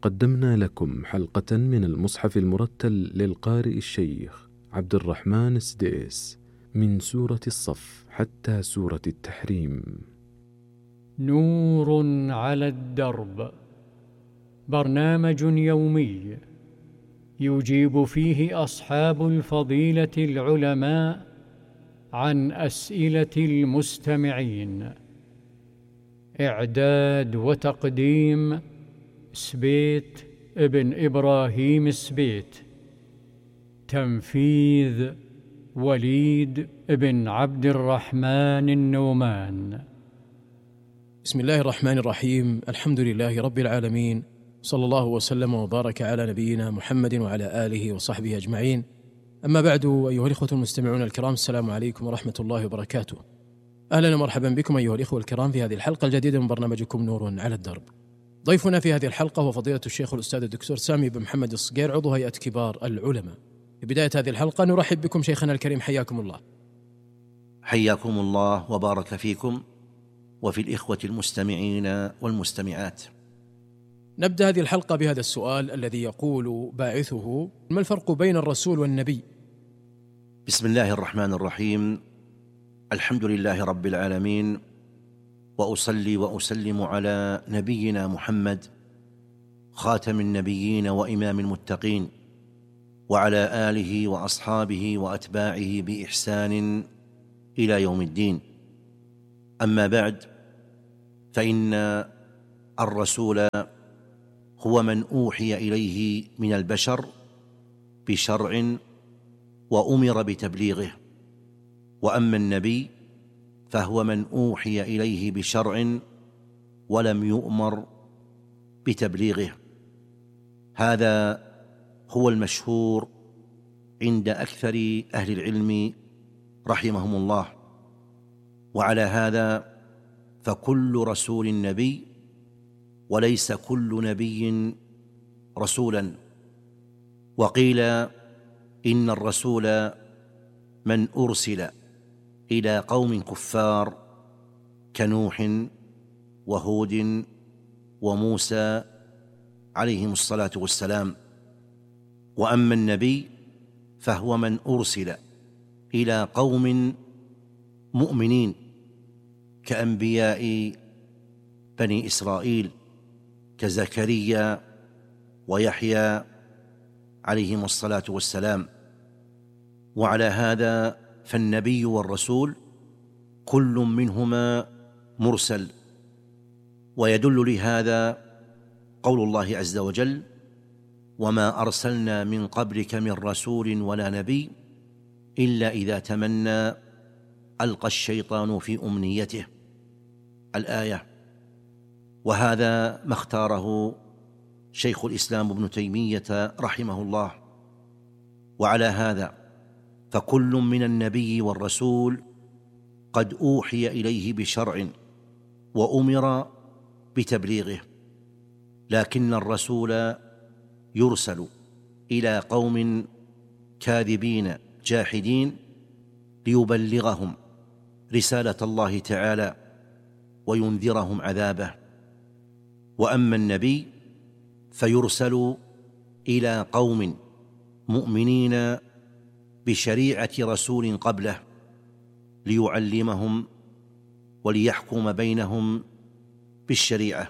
قدمنا لكم حلقة من المصحف المرتل للقارئ الشيخ عبد الرحمن السديس من سورة الصف حتى سورة التحريم. نور على الدرب، برنامج يومي يجيب فيه أصحاب الفضيلة العلماء عن أسئلة المستمعين. إعداد وتقديم سبيت ابن إبراهيم السبيت. تنفيذ وليد ابن عبد الرحمن النومان. بسم الله الرحمن الرحيم. الحمد لله رب العالمين، صلى الله وسلم وبارك على نبينا محمد وعلى آله وصحبه أجمعين. أما بعد، أيها الإخوة المستمعون الكرام، السلام عليكم ورحمة الله وبركاته. أهلا ومرحبا بكم أيها الإخوة الكرام في هذه الحلقة الجديدة من برنامجكم نور على الدرب. ضيفنا في هذه الحلقة هو فضيلة الشيخ الأستاذ الدكتور سامي بن محمد الصقير، عضو هيئة كبار العلماء. في بداية هذه الحلقة نرحب بكم شيخنا الكريم، حياكم الله. حياكم الله وبارك فيكم وفي الإخوة المستمعين والمستمعات. نبدأ هذه الحلقة بهذا السؤال الذي يقول باعثه: ما الفرق بين الرسول والنبي؟ بسم الله الرحمن الرحيم. الحمد لله رب العالمين، وأصلي وأسلم على نبينا محمد خاتم النبيين وإمام المتقين، وعلى آله وأصحابه وأتباعه بإحسان إلى يوم الدين. أما بعد، فإن الرسول هو من أوحي إليه من البشر بشرع وأمر بتبليغه، وأما النبي فهو من أوحي إليه بشرع ولم يؤمر بتبليغه. هذا هو المشهور عند أكثر أهل العلم رحمهم الله. وعلى هذا فكل رسول نبي، وليس كل نبي رسولا. وقيل إن الرسول من أرسل إلى قوم كفار كنوح وهود وموسى عليهم الصلاة والسلام. وأما النبي فهو من أرسل إلى قوم مؤمنين كأنبياء بني إسرائيل كزكريا ويحيى عليهم الصلاة والسلام. وعلى هذا فالنبي والرسول كل منهما مرسل. ويدل لهذا قول الله عز وجل: وما أرسلنا من قبلك من رسول ولا نبي إلا إذا تمنى ألقى الشيطان في أمنيته، الآية. وهذا ما اختاره شيخ الإسلام ابن تيمية رحمه الله. وعلى هذا فكل من النبي والرسول قد أوحي إليه بشرع وأمر بتبليغه، لكن الرسول يرسل إلى قوم كاذبين جاحدين ليبلغهم رسالة الله تعالى وينذرهم عذابه. وأما النبي فيرسل إلى قوم مؤمنين بشريعة رسول قبله ليعلمهم وليحكم بينهم بالشريعة.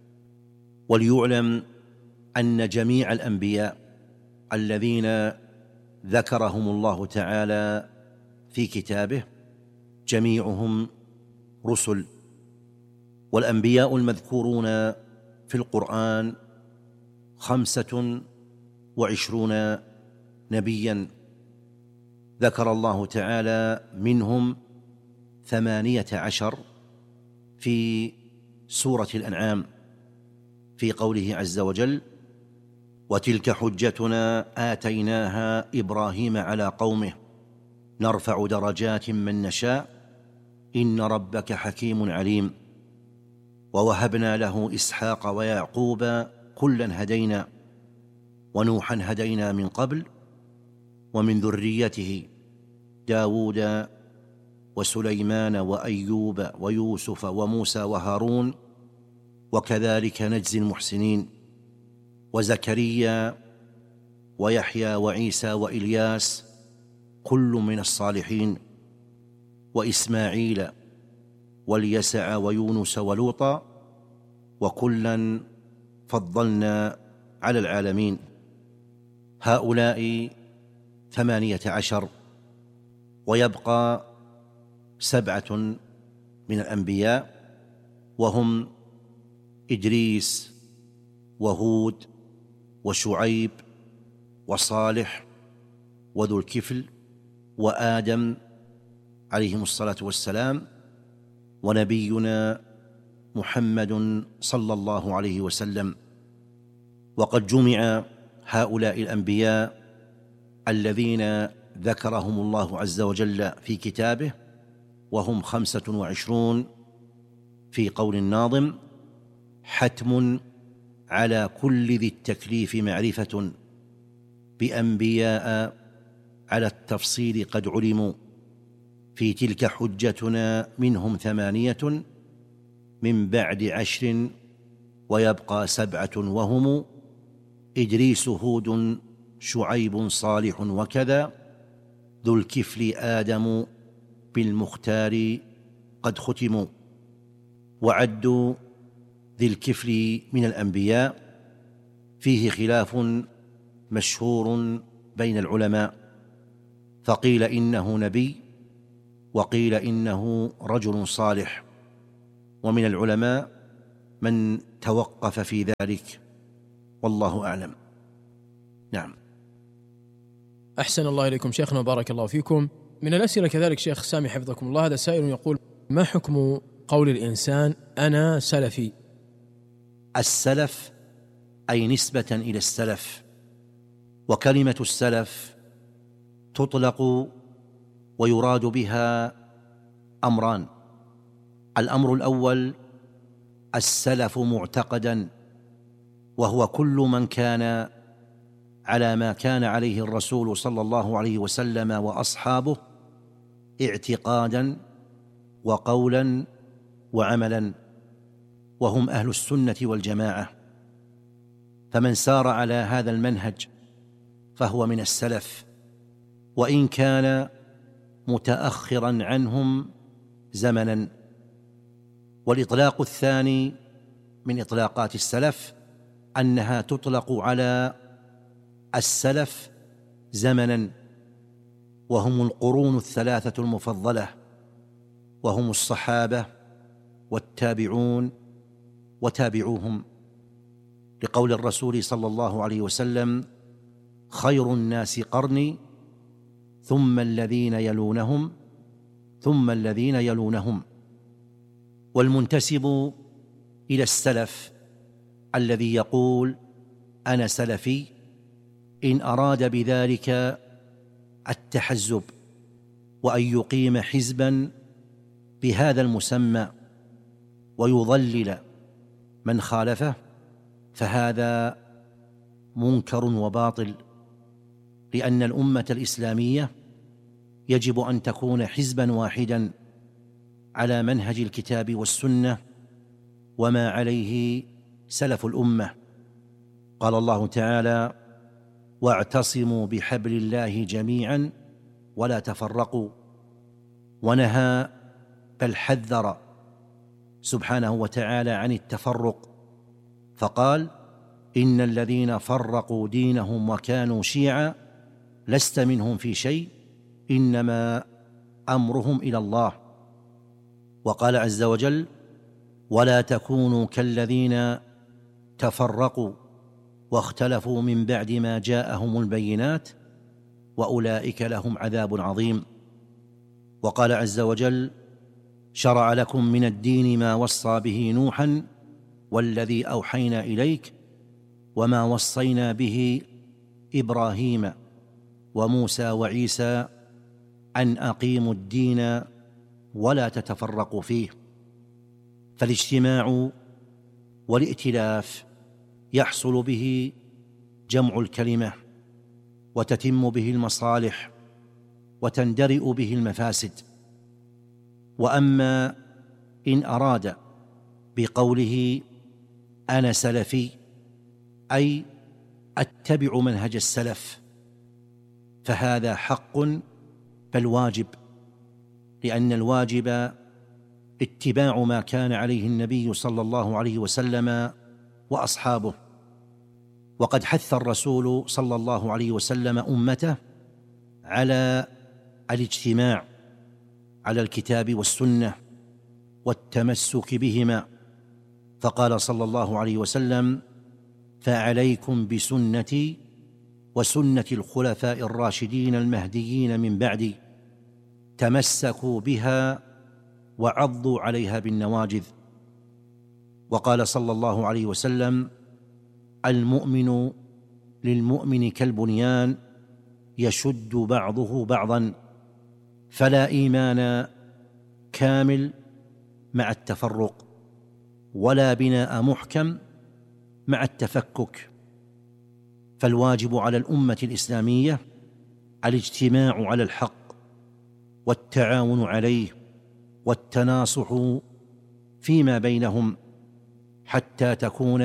وليعلم أن جميع الأنبياء الذين ذكرهم الله تعالى في كتابه جميعهم رسل. والأنبياء المذكورون في القرآن 25 نبيا، ذكر الله تعالى منهم 18 في سورة الأنعام في قوله عز وجل: وتلك حجتنا آتيناها إبراهيم على قومه نرفع درجات من نشاء إن ربك حكيم عليم. ووهبنا له إسحاق ويعقوب كلا هدينا ونوحا هدينا من قبل ومن ذريته داود وسليمان وأيوب ويوسف وموسى وهارون وكذلك نجزي المحسنين. وزكريا ويحيى وعيسى وإلياس كل من الصالحين، وإسماعيل واليسع ويونس ولوطا، وكلا فضلنا على العالمين. هؤلاء 18، ويبقى 7 من الأنبياء، وهم إدريس وهود وشعيب وصالح وذو الكفل وآدم عليهم الصلاة والسلام، ونبينا محمد صلى الله عليه وسلم. وقد جمع هؤلاء الأنبياء الذين ذكرهم الله عز وجل في كتابه، وهم 25 في قول الناظم: حتم على كل ذي التكليف معرفة بأنبياء على التفصيل قد علموا، في تلك حجتنا منهم 8 من بعد 10، ويبقى 7 وهم إدريس هود شعيب صالح وكذا، ذو الكفل آدم بالمختار قد ختموا. وعد ذي الكفل من الأنبياء فيه خلاف مشهور بين العلماء، فقيل إنه نبي، وقيل إنه رجل صالح، ومن العلماء من توقف في ذلك، والله أعلم. نعم. أحسن الله إليكم شيخنا وبارك الله فيكم. من الأسئلة كذلك شيخ سامي حفظكم الله، هذا سائل يقول: ما حكم قول الإنسان أنا سلفي؟ السلف أي نسبة إلى السلف، وكلمة السلف تطلق ويراد بها أمران: الأمر الأول السلف معتقدا، وهو كل من كان على ما كان عليه الرسول صلى الله عليه وسلم وأصحابه اعتقادا وقولا وعملا، وهم أهل السنة والجماعة. فمن سار على هذا المنهج فهو من السلف، وإن كان متأخرا عنهم زمنا. والإطلاق الثاني من إطلاقات السلف أنها تطلق على السلف زمنا، وهم القرون 3 المفضلة، وهم الصحابة والتابعون وتابعوهم، لقول الرسول صلى الله عليه وسلم: خير الناس قرني ثم الذين يلونهم ثم الذين يلونهم. والمنتسب إلى السلف الذي يقول أنا سلفي إن أراد بذلك التحزب، وأن يقيم حزبا بهذا المسمى ويضلل من خالفه، فهذا منكر وباطل، لأن الأمة الإسلامية يجب أن تكون حزبا واحدا على منهج الكتاب والسنة وما عليه سلف الأمة. قال الله تعالى: واعتصموا بحبل الله جميعا ولا تفرقوا، ونهى بل حذر سبحانه وتعالى عن التفرق، فقال: إن الذين فرقوا دينهم وكانوا شيعا لست منهم في شيء إنما أمرهم إلى الله. وقال عز وجل: ولا تكونوا كالذين تفرقوا واختلفوا من بعد ما جاءهم البينات وأولئك لهم عذاب عظيم. وقال عز وجل: شرع لكم من الدين ما وصى به نوحا والذي أوحينا إليك وما وصينا به إبراهيم وموسى وعيسى أن أقيموا الدين ولا تتفرقوا فيه. فالاجتماع والائتلاف يحصل به جمع الكلمة، وتتم به المصالح، وتندرئ به المفاسد. وأما إن أراد بقوله أنا سلفي أي أتبع منهج السلف، فهذا حق بل واجب، لأن الواجب اتباع ما كان عليه النبي صلى الله عليه وسلم وأصحابه. وقد حث الرسول صلى الله عليه وسلم أمته على الاجتماع على الكتاب والسنة والتمسك بهما، فقال صلى الله عليه وسلم: فعليكم بسنتي وسنة الخلفاء الراشدين المهديين من بعدي، تمسكوا بها وعضوا عليها بالنواجذ. وقال صلى الله عليه وسلم: المؤمن للمؤمن كالبنيان يشد بعضه بعضا، فلا إيمان كامل مع التفرق، ولا بناء محكم مع التفكك. فالواجب على الأمة الإسلامية الاجتماع على الحق والتعاون عليه والتناصح فيما بينهم، حتى تكون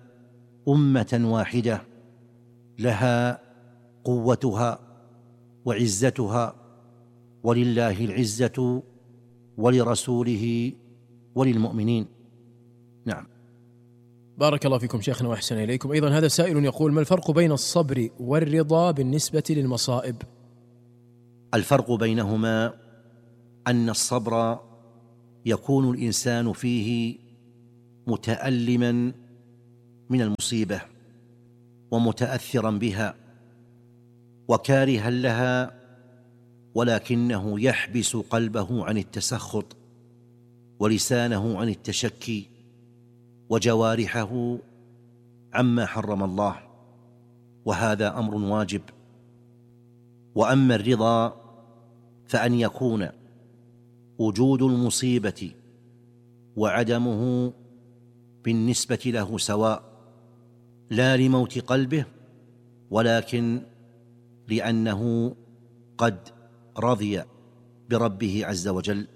أمة واحدة لها قوتها وعزتها، ولله العزة ولرسوله وللمؤمنين. نعم. بارك الله فيكم شيخنا وأحسن إليكم. أيضا هذا سائل يقول: ما الفرق بين الصبر والرضا بالنسبة للمصائب؟ الفرق بينهما أن الصبر يكون الإنسان فيه متألما من المصيبة ومتأثرا بها وكارها لها، ولكنه يحبس قلبه عن التسخط ولسانه عن التشكي وجوارحه عما حرم الله، وهذا أمر واجب. وأما الرضا فأن يكون وجود المصيبة وعدمه بالنسبة له سواء، لا لموت قلبه، ولكن لأنه قد رضي بربه عز وجل.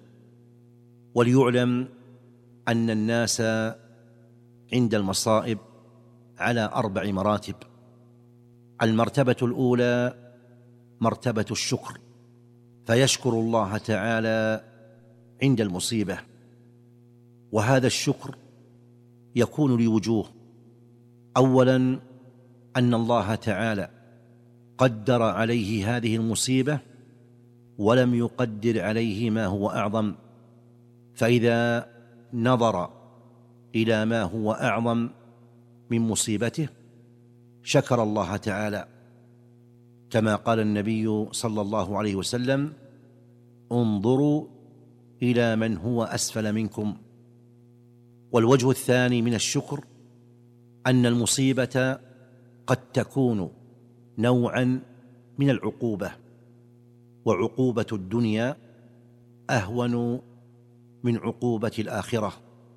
وليعلم أن الناس عند المصائب على 4 مراتب. المرتبة الأولى مرتبة الشكر، فيشكر الله تعالى عند المصيبة، وهذا الشكر يكون لوجوه: أولا أن الله تعالى قدر عليه هذه المصيبة ولم يقدر عليه ما هو أعظم، فإذا نظر إلى ما هو أعظم من مصيبته شكر الله تعالى، كما قال النبي صلى الله عليه وسلم: انظروا إلى من هو أسفل منكم. والوجه الثاني من الشكر أن المصيبة قد تكون نوعا من العقوبة، وعقوبة الدنيا أهون من عقوبة الآخرة.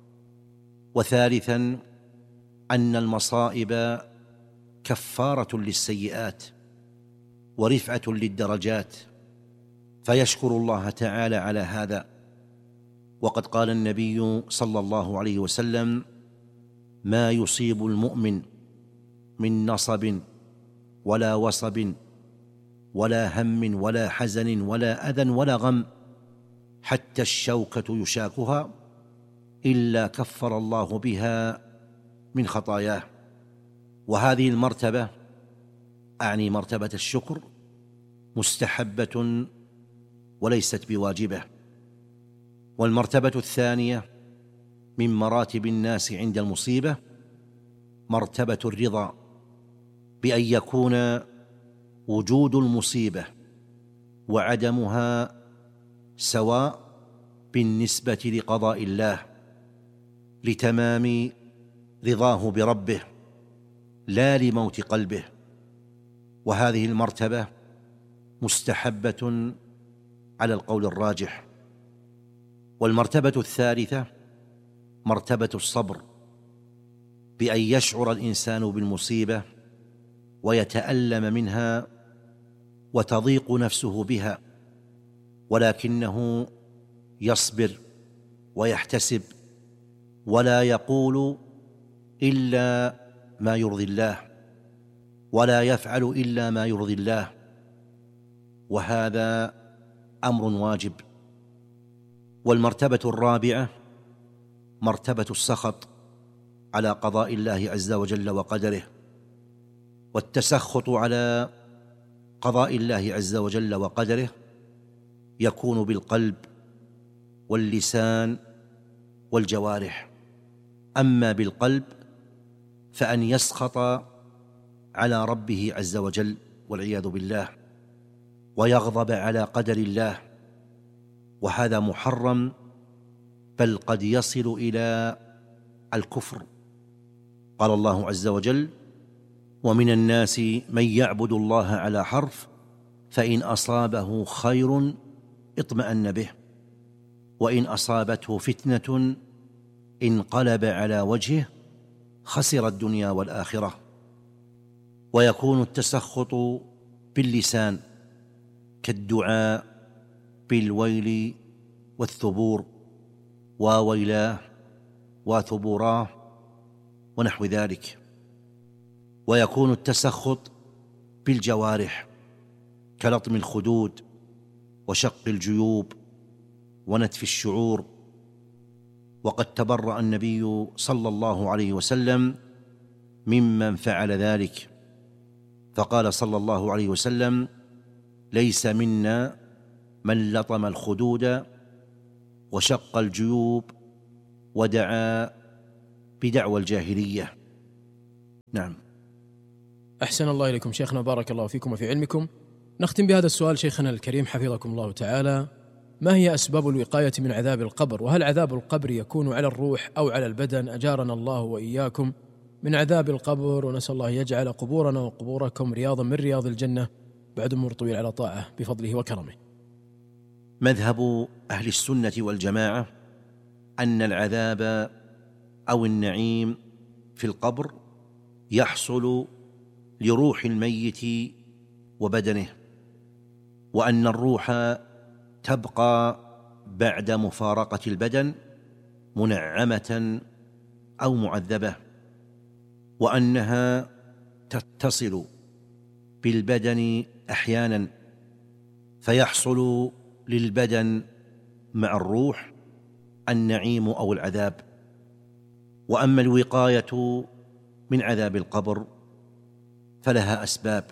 وثالثا أن المصائب كفارة للسيئات ورفعة للدرجات، فيشكر الله تعالى على هذا. وقد قال النبي صلى الله عليه وسلم: ما يصيب المؤمن من نصب ولا وصب ولا هم ولا حزن ولا أذى ولا غم حتى الشوكة يشاكها إلا كفر الله بها من خطاياه. وهذه المرتبة، أعني مرتبة الشكر، مستحبة وليست بواجبة. والمرتبة الثانية من مراتب الناس عند المصيبة مرتبة الرضا، بأن يكون وجود المصيبة وعدمها سواء بالنسبة لقضاء الله، لتمام رضاه بربه لا لموت قلبه، وهذه المرتبة مستحبة على القول الراجح. والمرتبة الثالثة مرتبة الصبر، بأن يشعر الإنسان بالمصيبة ويتألم منها وتضيق نفسه بها، ولكنه يصبر ويحتسب ولا يقول إلا ما يرضي الله، ولا يفعل إلا ما يرضي الله، وهذا أمر واجب. والمرتبة الرابعة مرتبة السخط على قضاء الله عز وجل وقدره. والتسخط على قضاء الله عز وجل وقدره يكون بالقلب واللسان والجوارح. أما بالقلب فأن يسخط على ربه عز وجل والعياذ بالله، ويغضب على قدر الله، وهذا محرم، بل قد يصل إلى الكفر. قال الله عز وجل: ومن الناس من يعبد الله على حرف فإن أصابه خير اطمأن به وإن أصابته فتنة انقلب على وجهه خسر الدنيا والآخرة. ويكون التسخط باللسان كالدعاء بالويل والثبور، وويلاه وثبوراه ونحو ذلك. ويكون التسخط بالجوارح كلطم الخدود وشق الجيوب ونتف الشعور. وقد تبرأ النبي صلى الله عليه وسلم ممن فعل ذلك، فقال صلى الله عليه وسلم: ليس منا من لطم الخدود وشق الجيوب ودعا بدعوى الجاهلية. نعم. أحسن الله إليكم شيخنا، بارك الله فيكم وفي علمكم. نختم بهذا السؤال شيخنا الكريم حفظكم الله تعالى: ما هي أسباب الوقاية من عذاب القبر؟ وهل عذاب القبر يكون على الروح أو على البدن؟ أجارنا الله وإياكم من عذاب القبر، ونسأل الله يجعل قبورنا وقبوركم رياضا من رياض الجنة بعد عمر طويل على طاعة بفضله وكرمه. مذهب أهل السنة والجماعة أن العذاب أو النعيم في القبر يحصل لروح الميت وبدنه، وأن الروح تبقى بعد مفارقة البدن منعمة أو معذبة، وأنها تتصل بالبدن أحيانا فيحصل للبدن مع الروح النعيم أو العذاب. وأما الوقاية من عذاب القبر فلها أسباب،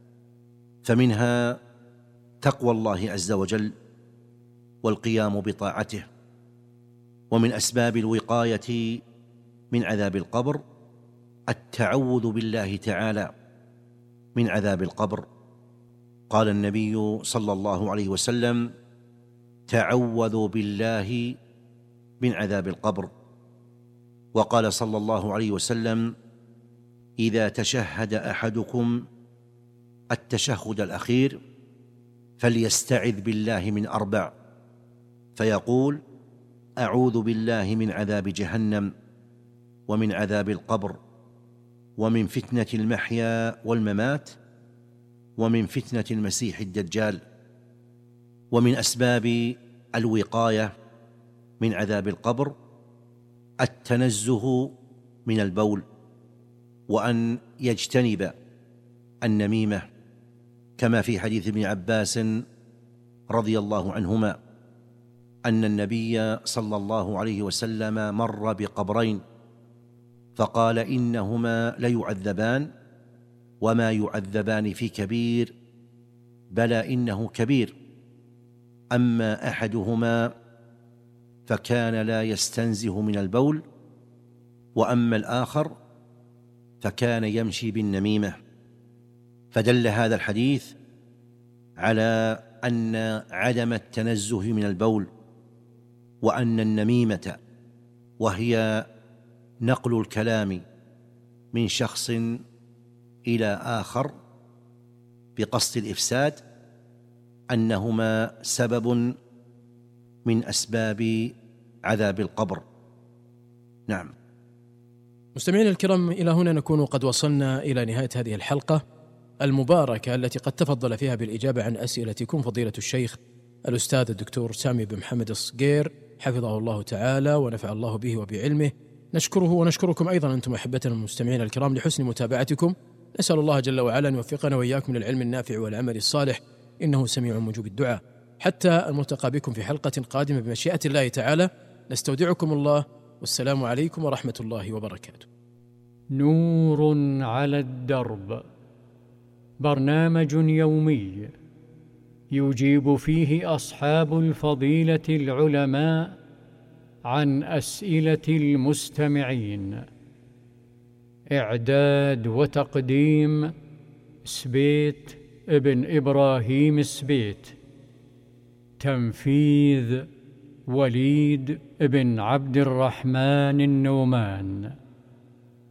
فمنها تقوى الله عز وجل والقيام بطاعته. ومن أسباب الوقاية من عذاب القبر التعوذ بالله تعالى من عذاب القبر. قال النبي صلى الله عليه وسلم: تعوذوا بالله من عذاب القبر. وقال صلى الله عليه وسلم: إذا تشهد أحدكم التشهد الأخير فليستعذ بالله من 4، فيقول: أعوذ بالله من عذاب جهنم ومن عذاب القبر ومن فتنة المحيا والممات ومن فتنة المسيح الدجال. ومن أسباب الوقاية من عذاب القبر التنزه من البول، وأن يجتنب النميمة، كما في حديث ابن عباس رضي الله عنهما أن النبي صلى الله عليه وسلم مر بقبرين فقال: إنهما ليعذبان وما يعذبان في كبير، بلى إنه كبير، أما أحدهما فكان لا يستنزه من البول، وأما الآخر فكان يمشي بالنميمة. فدل هذا الحديث على أن عدم التنزه من البول وأن النميمة، وهي نقل الكلام من شخص إلى آخر بقصد الإفساد، أنهما سبب من أسباب عذاب القبر. نعم. مستمعين الكرام، إلى هنا نكون قد وصلنا إلى نهاية هذه الحلقة المباركة التي قد تفضل فيها بالإجابة عن أسئلتكم فضيلة الشيخ الأستاذ الدكتور سامي بن محمد الصقير حفظه الله تعالى ونفع الله به وبعلمه. نشكره ونشكركم أيضا أنتم أحبتنا المستمعين الكرام لحسن متابعتكم، نسأل الله جل وعلا أن يوفقنا وإياكم للعلم النافع والعمل الصالح، إنه سميع مجيب الدعاء. حتى الملتقى بكم في حلقة قادمة بمشيئة الله تعالى، نستودعكم الله، والسلام عليكم ورحمة الله وبركاته. نور على الدرب، برنامج يومي يجيب فيه أصحاب الفضيلة العلماء عن أسئلة المستمعين. إعداد وتقديم سبيت ابن إبراهيم سبيت. تنفيذ وليد ابن عبد الرحمن النومان.